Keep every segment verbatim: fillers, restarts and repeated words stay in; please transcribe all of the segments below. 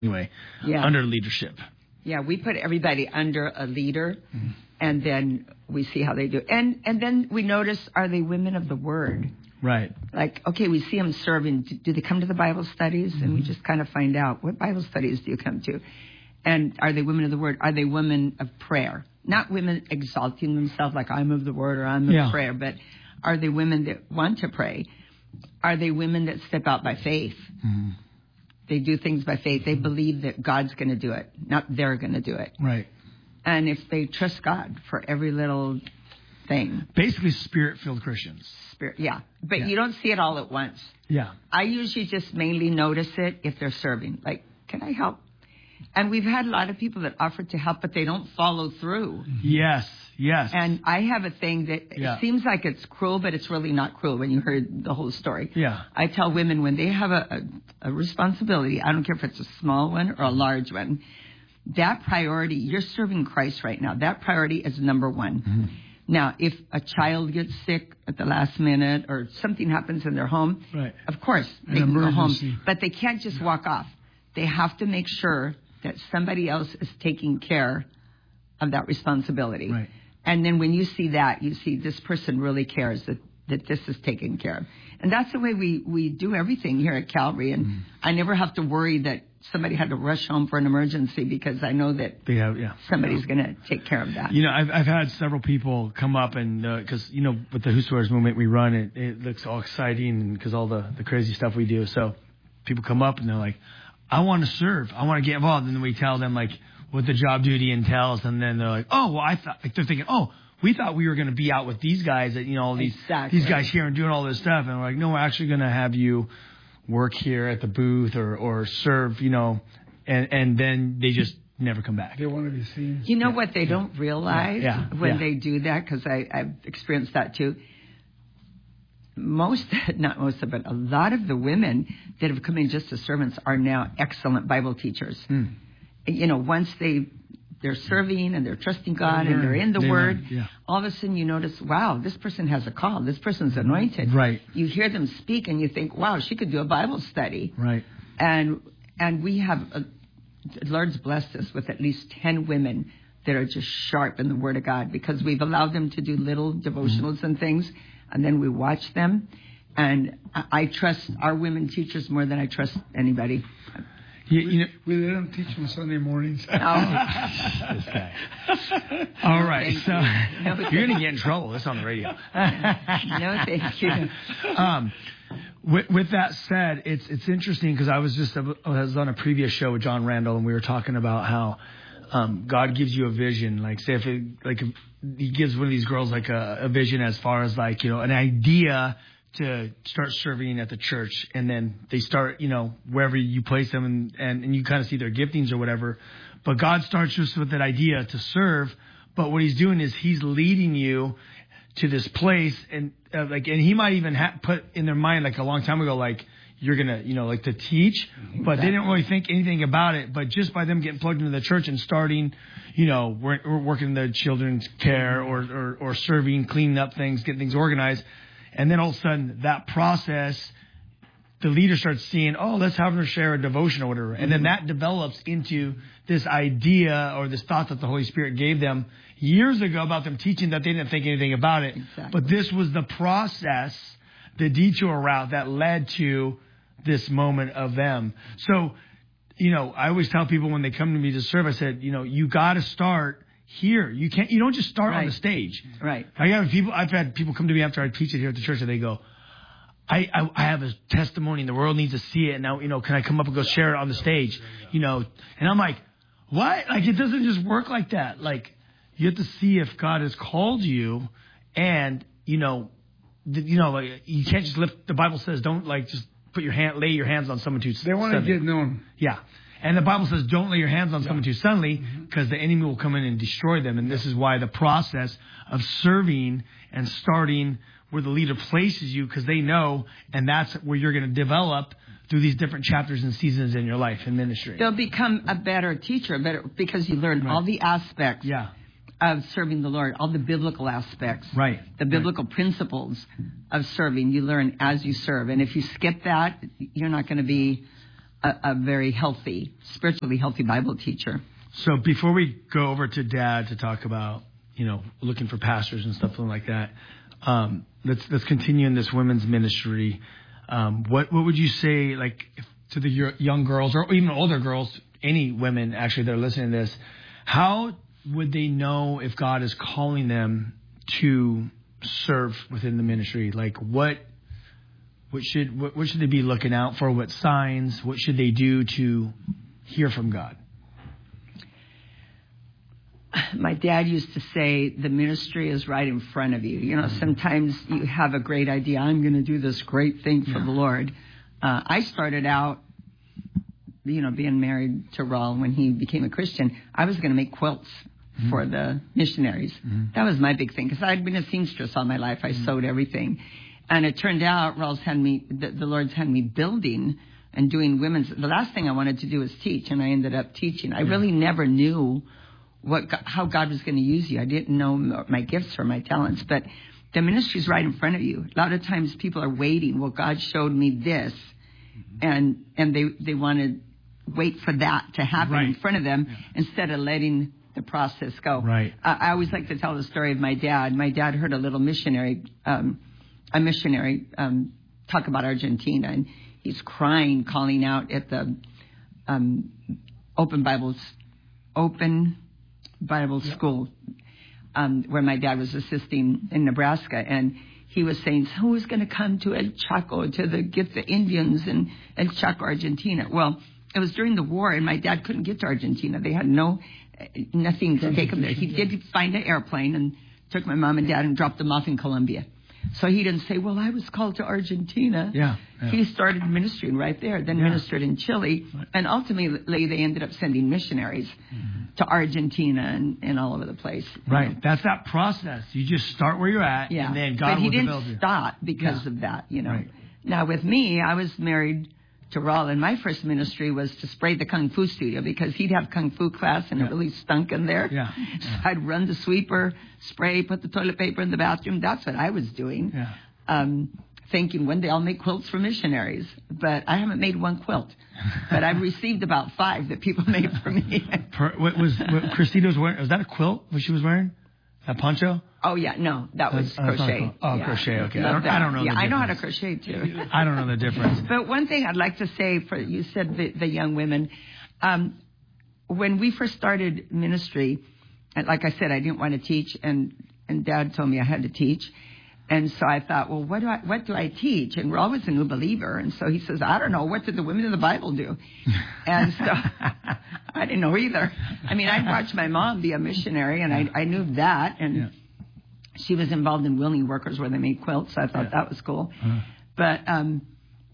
anyway, yeah. under leadership. Yeah, we put everybody under a leader, mm-hmm. and then we see how they do. And and then we notice, are they women of the Word? Right. Like, okay, we see them serving. Do, do they come to the Bible studies? Mm-hmm. And we just kind of find out, what Bible studies do you come to? And are they women of the Word? Are they women of prayer? Not women exalting themselves like I'm of the Word or I'm of yeah. prayer, but are they women that want to pray? Are they women that step out by faith? Mm-hmm. They do things by faith. They believe that God's going to do it, not they're going to do it. Right. And if they trust God for every little thing. Basically spirit-filled Christians. Spirit, yeah. But yeah. you don't see it all at once. Yeah. I usually just mainly notice it if they're serving. Like, can I help? And we've had a lot of people that offer to help, but they don't follow through. Yes, yes. And I have a thing that yeah. it seems like it's cruel, but it's really not cruel when you heard the whole story. Yeah. I tell women when they have a, a, a responsibility, I don't care if it's a small one or a large one, that priority, you're serving Christ right now. That priority is number one. Mm-hmm. Now, if a child gets sick at the last minute or something happens in their home, right. of course, An they can emergency. go home. But they can't just walk off. They have to make sure that somebody else is taking care of that responsibility. Right. And then when you see that, you see this person really cares that, that this is taken care of. And that's the way we, we do everything here at Calvary. And mm. I never have to worry that somebody had to rush home for an emergency because I know that they have, yeah. somebody's yeah. going to take care of that. You know, I've, I've had several people come up and, because, uh, you know, with the Whosoever's movement we run, it, it looks all exciting because all the, the crazy stuff we do. So people come up and they're like, I want to serve. I want to get involved. And then we tell them, like, what the job duty entails. And then they're like, oh, well, I thought, like, they're thinking, oh, we thought we were going to be out with these guys, that, you know, all these, exactly. these guys here and doing all this stuff. And we're like, no, we're actually going to have you work here at the booth or, or serve, you know, and, and then they just never come back. They want to be seen. You know yeah. what they yeah. don't realize yeah. Yeah. when yeah. they do that, because I've experienced that too. Most, not most of it, a lot of the women that have come in just as servants are now excellent Bible teachers. Mm. You know, once they, they're serving and they're trusting God they and they're in the they Word, yeah. all of a sudden you notice, wow, this person has a call. This person's anointed. Right. You hear them speak and you think, wow, she could do a Bible study. Right. And and we have, a, the Lord's blessed us with at least ten women that are just sharp in the Word of God because we've allowed them to do little devotionals mm-hmm. and things. And then we watch them, and I, I trust our women teachers more than I trust anybody. You, you know, we let them teach on Sunday mornings. Oh. This guy. All right, so no, you're going to get in trouble. This on the radio. No, thank you. Um, with, with that said, it's it's interesting because I was just I was on a previous show with John Randall, and we were talking about how um, God gives you a vision. Like, say if it, like if he gives one of these girls like a, a vision as far as like, you know, an idea to start serving at the church, and then they start, you know, wherever you place them, and, and, and you kind of see their giftings or whatever. But God starts just with that idea to serve. But what he's doing is he's leading you to this place, and uh, like, and he might even ha- put in their mind like a long time ago, like, you're going to, you know, like to teach, exactly. But they didn't really think anything about it. But just by them getting plugged into the church and starting, you know, work, working in the children's care or, or, or serving, cleaning up things, getting things organized. And then all of a sudden that process, the leader starts seeing, oh, let's have her share a devotion or whatever. And then that develops into this idea or this thought that the Holy Spirit gave them years ago about them teaching that they didn't think anything about it. Exactly. But this was the process, the detour route that led to this moment of them. So, you know, I always tell people when they come to me to serve, I said, you know, you got to start here. You can't, you don't just start right. on the stage. Right. I have people, I've had people come to me after I teach it here at the church and they go, I, I, I have a testimony and the world needs to see it. And now, you know, can I come up and go share it on the stage? You know, and I'm like, what? Like, it doesn't just work like that. Like, you have to see if God has called you and, you know, you know, like, you can't just lift, the Bible says don't like just put your hand, lay your hands on someone too They want to get known. Yeah. And the Bible says don't lay your hands on yeah. someone too suddenly because mm-hmm. the enemy will come in and destroy them. And yeah. this is why the process of serving and starting where the leader places you, because they know, and that's where you're going to develop through these different chapters and seasons in your life and ministry. They'll become a better teacher, better because you learn right. all the aspects yeah. of serving the Lord, all the biblical aspects, right? The biblical right. principles of serving. You learn as you serve, and if you skip that, you're not going to be a, a very healthy, spiritually healthy Bible teacher. So before we go over to Dad to talk about, you know, looking for pastors and stuff like that, um, let's let's continue in this women's ministry. Um, what what would you say, like, if, to the young girls or even older girls, any women actually that are listening to this, how would they know if God is calling them to serve within the ministry? Like, what what should what, what should they be looking out for? What signs? What should they do to hear from God? My dad used to say, the ministry is right in front of you. You know, sometimes you have a great idea. I'm going to do this great thing for yeah. the Lord. Uh, I started out, you know, being married to Raul when he became a Christian. I was going to make quilts mm-hmm. for the missionaries. Mm-hmm. That was my big thing because I'd been a seamstress all my life. I mm-hmm. sewed everything. And it turned out Raul's had me, the, the Lord's had me building and doing women's. The last thing I wanted to do was teach, and I ended up teaching. I yeah. really never knew what how God was going to use you. I didn't know my gifts or my talents, but the ministry is right in front of you. A lot of times people are waiting. Well, God showed me this, mm-hmm. and and they, they want to wait for that to happen right. in front of them yeah. instead of letting the process go. Right. Uh, I always like to tell the story of my dad. My dad heard a little missionary, um, a missionary um, talk about Argentina, and he's crying, calling out at the um, Open Bibles, Open Bible yep. School, um, where my dad was assisting in Nebraska, and he was saying, who's going to come to El Chaco to the, get the Indians in El Chaco, Argentina? Well, it was during the war, and my dad couldn't get to Argentina. They had no, nothing to take him there. He did find an airplane and took my mom and dad and dropped them off in Colombia. So he didn't say, well, I was called to Argentina. Yeah, yeah. He started ministering right there, then yeah. ministered in Chile. Right. And ultimately, they ended up sending missionaries mm-hmm. to Argentina and, and all over the place. Right. know. That's that process. You just start where you're at, yeah. and then God will will develop you. But he didn't stop because yeah. of that, you know. Right. Now, with me, I was married to Raul, and my first ministry was to spray the Kung Fu studio because he'd have Kung Fu class, and yeah. it really stunk in there. Yeah. yeah. So I'd run the sweeper, spray, put the toilet paper in the bathroom. That's what I was doing. Yeah. Um, thinking one day I'll make quilts for missionaries, but I haven't made one quilt. But I've received about five that people made for me. per, what was what Christina was wearing? Was that a quilt? What she was wearing? A poncho? Oh yeah, no, that was that's, crochet. That's oh, yeah. crochet. Okay, I don't, I don't know. Yeah, the I know how to difference. crochet too. I don't know the difference. But one thing I'd like to say for you said the, the young women, um, when we first started ministry, and like I said, I didn't want to teach, and and Dad told me I had to teach. And so I thought, well, what do I what do I teach? And we're always a new believer. And so he says, I don't know. What did the women of the Bible do? And so I didn't know either. I mean, I'd watched my mom be a missionary, and I, I knew that. And yeah. she was involved in Willing Workers where they made quilts. So I thought yeah. that was cool. Uh-huh. But um,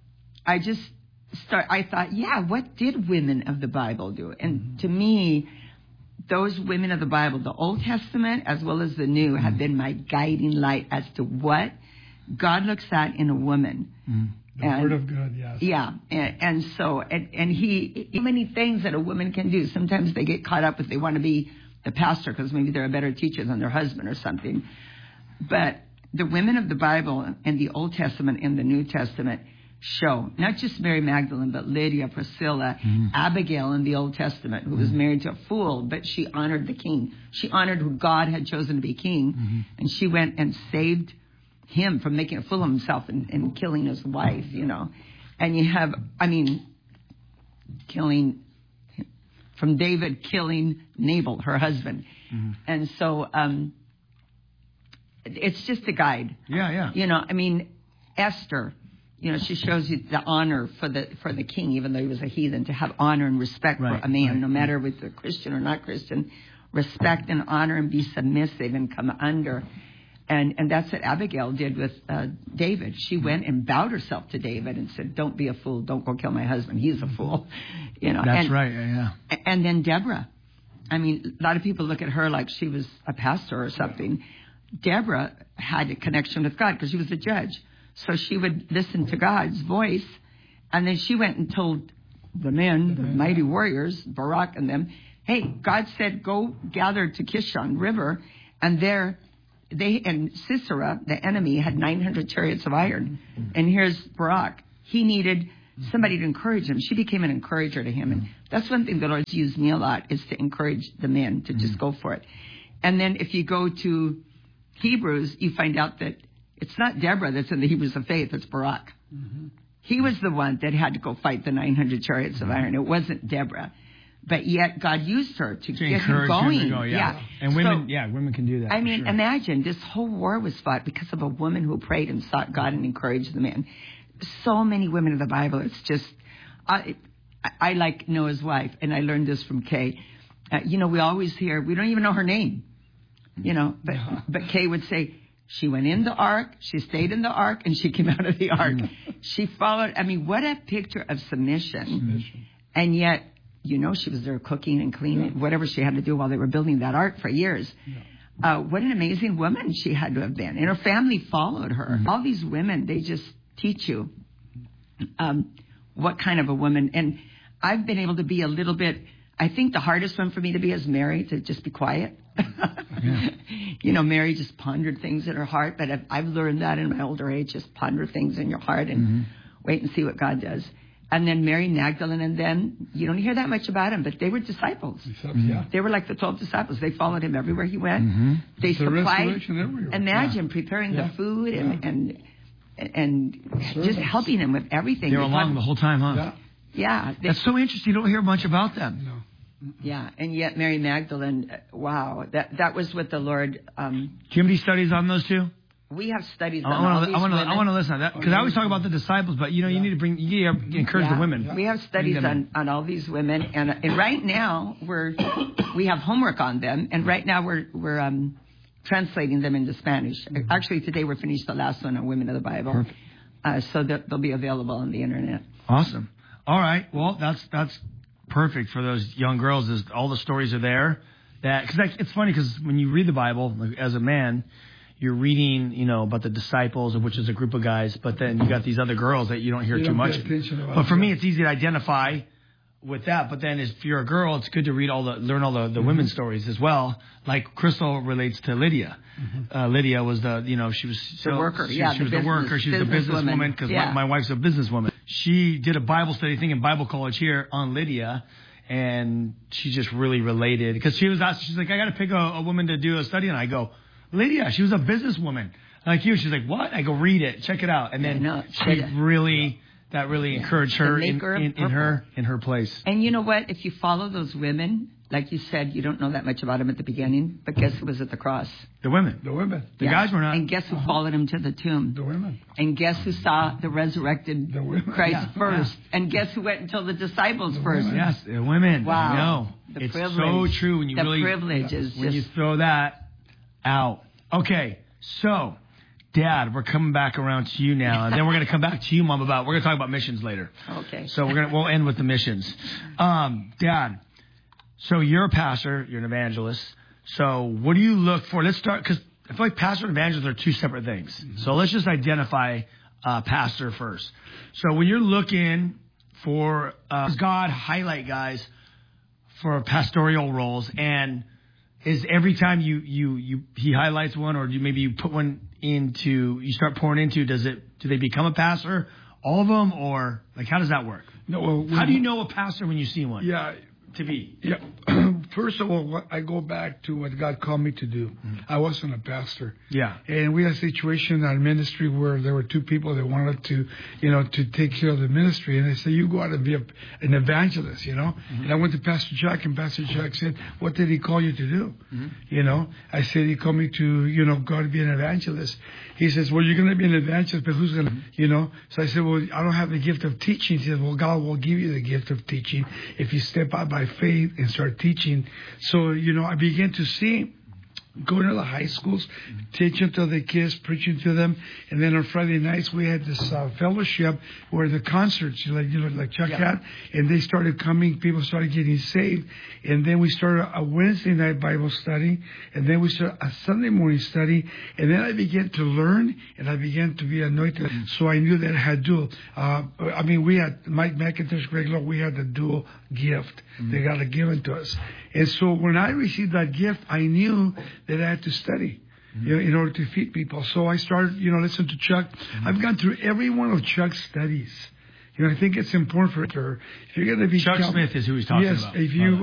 I just start. I thought, yeah, what did women of the Bible do? And mm-hmm. to me, those women of the Bible, the Old Testament as well as the New, have been my guiding light as to what God looks at in a woman. Mm. The and, Word of God, yes. Yeah, and, and so, and, and he, many things that a woman can do. Sometimes they get caught up if they want to be the pastor because maybe they're a better teacher than their husband or something. But the women of the Bible and the Old Testament and the New Testament show, not just Mary Magdalene, but Lydia, Priscilla, mm-hmm. Abigail in the Old Testament, who mm-hmm. was married to a fool, but she honored the king. She honored who God had chosen to be king, mm-hmm. and she went and saved him from making a fool of himself and, and killing his wife, you know. And you have, I mean, killing, from David killing Nabal, her husband. Mm-hmm. And so um, it's just a guide. Yeah, yeah. You know, I mean, Esther, you know, she shows you the honor for the for the king, even though he was a heathen, to have honor and respect right, for a man, right, no matter if they're Christian or not Christian. Respect and honor and be submissive and come under. And and that's what Abigail did with uh, David. She went and bowed herself to David and said, "Don't be a fool. Don't go kill my husband. He's a fool." You know. That's and, right. Yeah. And then Deborah. I mean, a lot of people look at her like she was a pastor or something. Deborah had a connection with God because she was a judge. So she would listen to God's voice, and then she went and told the men, the mighty warriors, Barak and them, hey, God said, go gather to Kishon River, and there they and Sisera, the enemy, had nine hundred chariots of iron. And here's Barak. He needed somebody to encourage him. She became an encourager to him. And that's one thing the Lord's used me a lot, is to encourage the men to just go for it. And then if you go to Hebrews, you find out that it's not Deborah that's in the Hebrews of faith, it's Barak. Mm-hmm. He was the one that had to go fight the nine hundred chariots of iron. It wasn't Deborah. But yet God used her to, to get him going. Him to go, yeah. yeah. And women, so, yeah, women can do that. I mean, sure. imagine this whole war was fought because of a woman who prayed and sought God and encouraged the men. So many women in the Bible. It's just, I, I like Noah's wife, and I learned this from Kay. Uh, you know, we always hear, we don't even know her name. You know, but but Kay would say, she went in the ark, she stayed in the ark, and she came out of the ark. She followed. I mean, what a picture of submission. submission. And yet, you know, she was there cooking and cleaning, yeah. whatever she had to do while they were building that ark for years. Yeah. Uh, what an amazing woman she had to have been. And her family followed her. Mm-hmm. All these women, they just teach you um, what kind of a woman. And I've been able to be a little bit, I think the hardest one for me to be is Mary, to just be quiet. yeah. You know, Mary just pondered things in her heart, but I've, I've learned that in my older age, just ponder things in your heart and mm-hmm. wait and see what God does. And then Mary Magdalene, and then you don't hear that much about him, but they were disciples. Mm-hmm. Yeah. They were like the twelve disciples. They followed him everywhere he went. Mm-hmm. They the supplied. Imagine yeah. preparing yeah. the food and yeah. and and just helping him with everything. They were along the whole time, huh? Yeah. yeah they, That's so interesting. You don't hear much about them. No. Yeah, and yet Mary Magdalene, wow, that that was what the Lord. Um, Do you have any studies on those two? We have studies I on wanna, all these I wanna, women. I want to listen to that, because I always talk about the disciples, but you know, yeah. you need to bring, you need to encourage yeah. the women. We have studies on, on all these women, and and right now we're we have homework on them, and right now we're we're um, translating them into Spanish. Mm-hmm. Actually, today we're finished the last one on Women of the Bible, uh, so that they'll be available on the internet. Awesome. All right. Well, that's that's. perfect for those young girls. Is all the stories are there that, because like, it's funny because when you read the Bible, like, as a man, you're reading, you know, about the disciples, which is a group of guys, but then you got these other girls that you don't hear you too don't much. But for me, it's easy to identify with that. But then if you're a girl, it's good to read all the, learn all the, the mm-hmm. women's stories as well. Like Crystal relates to Lydia. Mm-hmm. Uh, Lydia was the, you know, she was the so, worker. She, yeah, she the was business, the worker. She was the businesswoman, because yeah. my, my wife's a businesswoman. She did a Bible study thing in Bible college here on Lydia. And she just really related, because she was asked, she's like, I got to pick a, a woman to do a study. And I go, Lydia, she was a businesswoman like you. She's like, what? I go, read it, check it out. And then no, she really, that really yeah. encouraged her in, her in, in her in her place. And you know what? If you follow those women, like you said, you don't know that much about them at the beginning, but guess who was at the cross? The women. The women. The yeah. guys were not. And guess who uh-huh. followed him to the tomb? The women. And guess who saw the resurrected the women. Christ yeah. first? Yeah. And guess who went until the disciples the first? Women. Yes, the women. Wow. No, the it's privilege. so true when you the really privilege yeah, is when just you throw that out. Okay, so Dad, we're coming back around to you now, and then we're going to come back to you, Mom. About we're going to talk about missions later. Okay. So we're gonna we'll end with the missions. Um, Dad, so you're a pastor, you're an evangelist. So what do you look for? Let's start, because I feel like pastor and evangelist are two separate things. Mm-hmm. So let's just identify uh, pastor first. So when you're looking for uh, God highlight guys for pastoral roles, and is every time you you you he highlights one, or do you maybe you put one into you start pouring into? Does it do they become a pastor? All of them, or like how does that work? No. Well, how do you know a pastor when you see one? Yeah. To be. Yeah. First of all, I go back to what God called me to do. Mm-hmm. I wasn't a pastor. Yeah. And we had a situation in our ministry where there were two people that wanted to, you know, to take care of the ministry. And they said, you go out and be a, an evangelist, you know. Mm-hmm. And I went to Pastor Chuck, and Pastor Chuck said, what did he call you to do? Mm-hmm. You know, I said, he called me to, you know, go to be an evangelist. He says, well, you're going to be an evangelist, but who's going to, you know? So I said, well, I don't have the gift of teaching. He said, well, God will give you the gift of teaching if you step out by faith and start teaching. So, you know, I began to see, going to the high schools, teaching to the kids, preaching to them. And then on Friday nights, we had this uh, fellowship where the concerts, like, you know, like Chuck yeah. had, and they started coming, people started getting saved. And then we started a Wednesday night Bible study, and then we started a Sunday morning study. And then I began to learn, and I began to be anointed. Mm-hmm. So I knew that I had dual. Uh, I mean, we had, Mike McIntosh, Greg Lowe, we had the dual gift. Mm-hmm. They got it given to us. And so when I received that gift, I knew that I had to study, mm-hmm. you know, in order to feed people. So I started, you know, listening to Chuck. Mm-hmm. I've gone through every one of Chuck's studies. You know, I think it's important for her. If you're going to be Chuck count- Smith is who he's talking yes, about. if you